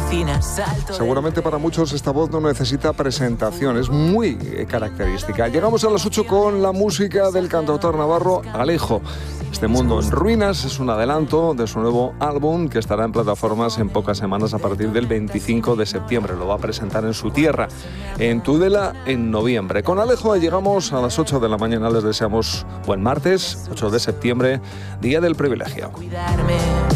cocina, salto. Seguramente para muchos esta voz no necesita presentación, es muy característica. Llegamos a las 8 con la música del cantautor navarro Alejo. Este mundo en ruinas es un adelanto de su nuevo álbum que estará en plataformas en pocas semanas a partir del 25 de septiembre. Lo va a presentar en su tierra, en Tudela, en noviembre. Con Alejo llegamos a las 8 de la mañana. Les deseamos buen martes, 8 de septiembre, Día del Privilegio.